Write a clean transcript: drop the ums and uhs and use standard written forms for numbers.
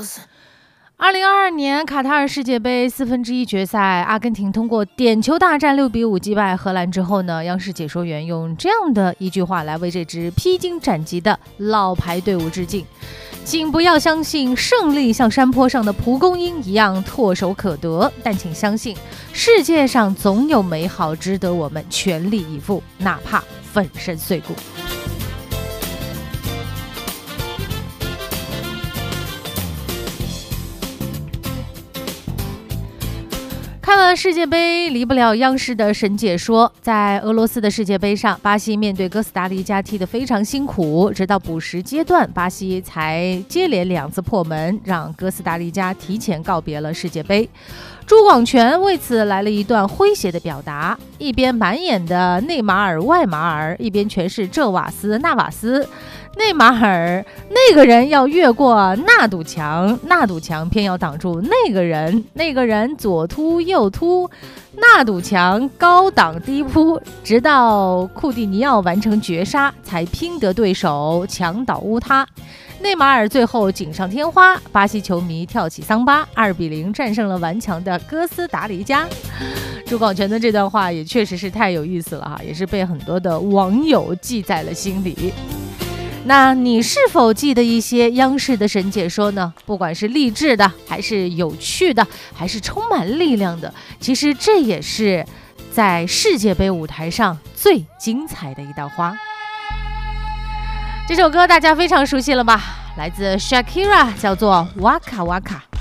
2022年卡塔尔世界杯1/4决赛，阿根廷通过点球大战6-5击败荷兰之后呢，央视解说员用这样的一句话来为这支披荆斩棘的老牌队伍致敬：请不要相信胜利像山坡上的蒲公英一样唾手可得，但请相信世界上总有美好值得我们全力以赴，哪怕粉身碎骨。看完世界杯，离不了央视的神解说。在俄罗斯的世界杯上，巴西面对哥斯达黎加踢得非常辛苦，直到补时阶段，巴西才接连2次破门，让哥斯达黎加提前告别了世界杯。朱广权为此来了一段诙谐的表达，一边满眼的内马尔外马尔，一边全是这瓦斯那瓦斯。内马尔那个人要越过那堵墙，那堵墙偏要挡住那个人，那个人左突右突，那堵墙高挡低扑，直到库蒂尼奥完成绝杀，才拼得对手墙倒屋塌。内马尔最后锦上添花，巴西球迷跳起桑巴，2-0战胜了顽强的哥斯达黎加。朱广权的这段话也确实是太有意思了哈，也是被很多的网友记在了心里。那你是否记得一些央视的神解说呢？不管是励志的，还是有趣的，还是充满力量的，其实这也是在世界杯舞台上最精彩的一道花。这首歌大家非常熟悉了吧？来自 Shakira， 叫做 Waka Waka。